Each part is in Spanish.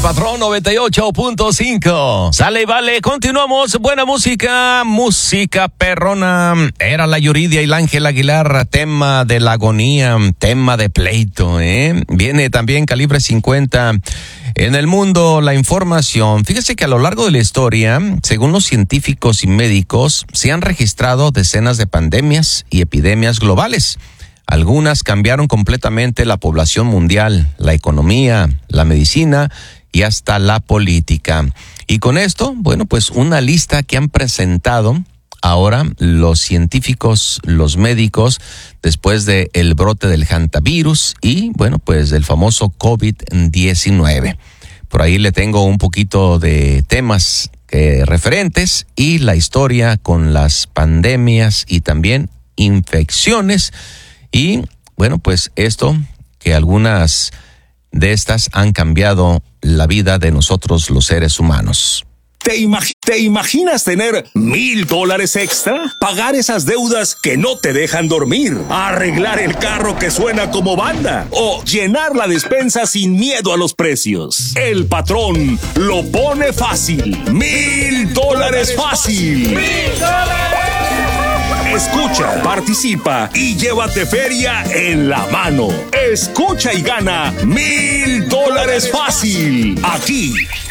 Patrón 98.5. Sale y vale, continuamos. Buena música, música perrona. Era la Yuridia y la Ángel Aguilar, tema de la agonía, tema de pleito, Viene también Calibre 50. En el mundo, la información. Fíjese que a lo largo de la historia, según los científicos y médicos, se han registrado decenas de pandemias y epidemias globales. Algunas cambiaron completamente la población mundial, la economía, la medicina y hasta la política. Y con esto, bueno, pues una lista que han presentado ahora los científicos, los médicos, después del brote del hantavirus y, bueno, pues del famoso COVID-19. Por ahí le tengo un poquito de temas referentes y la historia con las pandemias y también infecciones. Y, bueno, pues esto, que algunas de estas han cambiado la vida de nosotros los seres humanos. ¿Te imaginas tener $1,000 extra? Pagar esas deudas que no te dejan dormir, arreglar el carro que suena como banda o llenar la despensa sin miedo a los precios. El patrón lo pone fácil. $1,000 fácil. ¡$1,000! Escucha, participa y llévate feria en la mano. Escucha y gana $1,000 fácil. Aquí,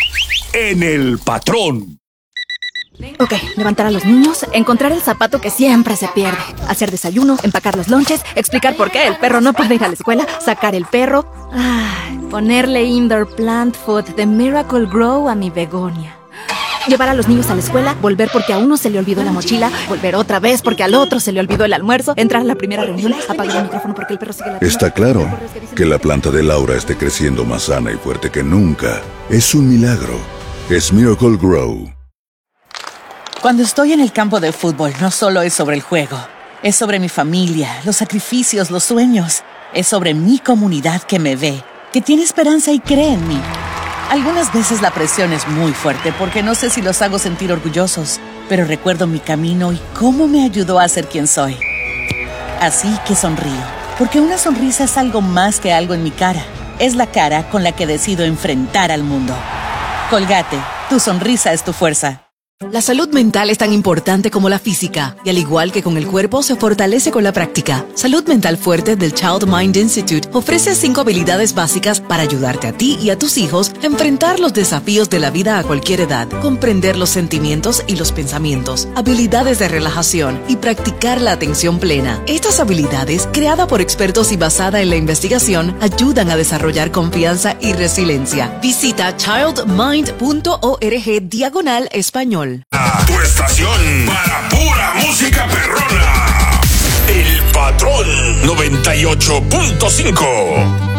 en El Patrón. Ok, levantar a los niños, encontrar el zapato que siempre se pierde, hacer desayuno, empacar los lonches, explicar por qué el perro no puede ir a la escuela, sacar el perro, ponerle indoor plant food de Miracle Grow a mi begonia. Llevar a los niños a la escuela, volver porque a uno se le olvidó la mochila, volver otra vez porque al otro se le olvidó el almuerzo, entrar a la primera reunión, apagar el micrófono porque el perro sigue la... Está claro que la planta de Laura esté creciendo más sana y fuerte que nunca. Es un milagro. Es Miracle Grow. Cuando estoy en el campo de fútbol, no solo es sobre el juego. Es sobre mi familia, los sacrificios, los sueños. Es sobre mi comunidad que me ve, que tiene esperanza y cree en mí. Algunas veces la presión es muy fuerte porque no sé si los hago sentir orgullosos, pero recuerdo mi camino y cómo me ayudó a ser quien soy. Así que sonrío, porque una sonrisa es algo más que algo en mi cara. Es la cara con la que decido enfrentar al mundo. Colgate, tu sonrisa es tu fuerza. La salud mental es tan importante como la física, y al igual que con el cuerpo, se fortalece con la práctica. Salud Mental Fuerte del Child Mind Institute ofrece 5 habilidades básicas para ayudarte a ti y a tus hijos a enfrentar los desafíos de la vida a cualquier edad, comprender los sentimientos y los pensamientos, habilidades de relajación y practicar la atención plena. Estas habilidades, creadas por expertos y basada en la investigación, ayudan a desarrollar confianza y resiliencia. Visita childmind.org/español. Tu estación para pura música perrona. El Patrón 98.5.